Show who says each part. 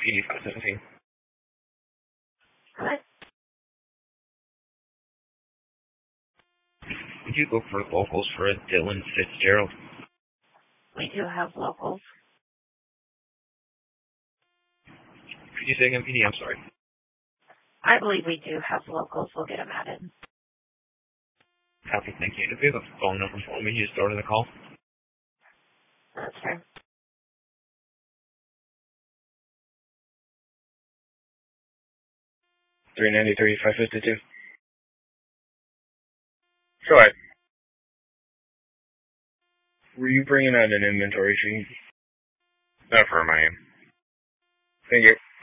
Speaker 1: PD 517.
Speaker 2: What?
Speaker 1: Would you look for locals for a Dylan Fitzgerald?
Speaker 2: We do have locals.
Speaker 1: Could you say again, PD? I'm sorry.
Speaker 2: I believe we do have locals. We'll get them added.
Speaker 1: Copy, thank you. If you have a phone number for me, you started the call.
Speaker 2: That's fair.
Speaker 1: 393-552. Go ahead. Were you bringing out an inventory sheet? Not for I am. Thank you.